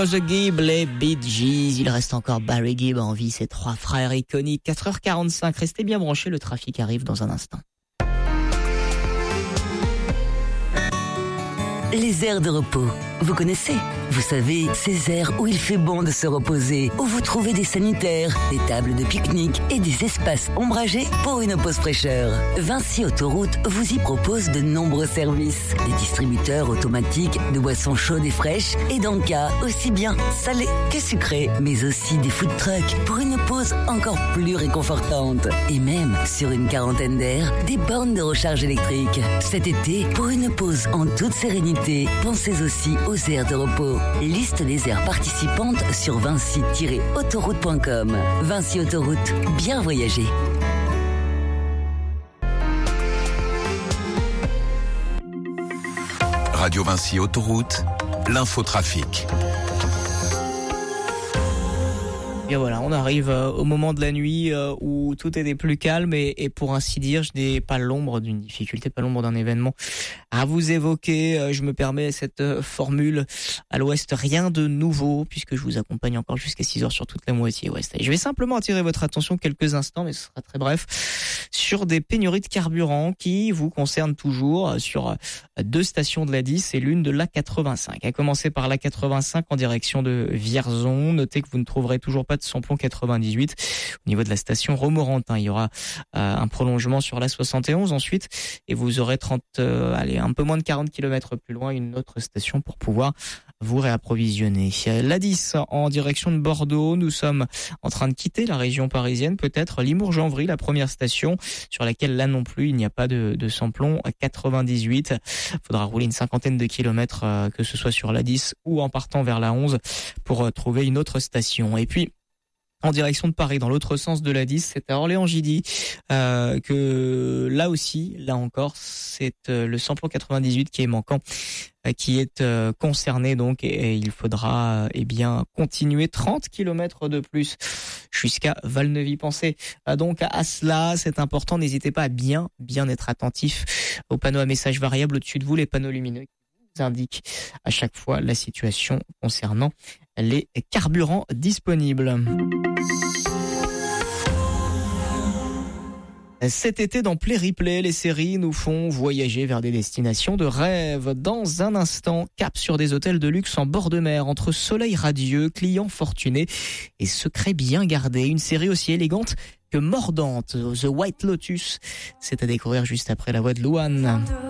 The Gibb, les Bee Gees, il reste encore Barry Gibb en vie, ces trois frères iconiques. 4h45, restez bien branchés, le trafic arrive dans un instant. Les aires de repos, vous connaissez? Vous savez, ces aires où il fait bon de se reposer, où vous trouvez des sanitaires, des tables de pique-nique et des espaces ombragés pour une pause fraîcheur. Vinci Autoroute vous y propose de nombreux services. Des distributeurs automatiques de boissons chaudes et fraîches et d'encas aussi bien salés que sucrés, mais aussi des food trucks pour une pause encore plus réconfortante. Et même, sur une quarantaine d'aires, des bornes de recharge électrique. Cet été, pour une pause en toute sérénité, pensez aussi aux aires de repos. Liste des aires participantes sur vinci-autoroute.com. Vinci Autoroute, bien voyager. Radio Vinci Autoroute, l'infotrafic. Et voilà, on arrive au moment de la nuit où tout était plus calme et pour ainsi dire, je n'ai pas l'ombre d'une difficulté, pas l'ombre d'un événement à vous évoquer. Je me permets cette formule à l'ouest, rien de nouveau, puisque je vous accompagne encore jusqu'à 6h sur toute la moitié ouest. Et je vais simplement attirer votre attention quelques instants, mais ce sera très bref, sur des pénuries de carburant qui vous concernent toujours sur deux stations de l'A10 et l'une de l'A85. À commencer par l'A85 en direction de Vierzon. Notez que vous ne trouverez toujours pas de samplon 98 au niveau de la station Romorantin. Il y aura un prolongement sur la 71 ensuite et vous aurez un peu moins de 40 km plus loin une autre station pour pouvoir vous réapprovisionner. L'A10 en direction de Bordeaux, nous sommes en train de quitter la région parisienne, peut-être Limours-Janvry, la première station sur laquelle là non plus il n'y a pas de samplon 98. Il faudra rouler une cinquantaine de kilomètres que ce soit sur l'A10 ou en partant vers la 11 pour trouver une autre station. Et puis en direction de Paris, dans l'autre sens de l'A10, c'est à Orléans-Gidy que là aussi, là encore, c'est le samplon 98 qui est manquant, qui est concerné donc, et il faudra continuer 30 km de plus jusqu'à Valneuvy. Pensez donc à cela, c'est important. N'hésitez pas à bien être attentif aux panneaux à messages variables au-dessus de vous, les panneaux lumineux qui indiquent à chaque fois la situation concernant les carburants disponibles. Cet été dans Play Replay, les séries nous font voyager vers des destinations de rêve. Dans un instant, cap sur des hôtels de luxe en bord de mer, entre soleil radieux, clients fortunés et secrets bien gardés. Une série aussi élégante que mordante, The White Lotus. C'est à découvrir juste après la voix de Louane.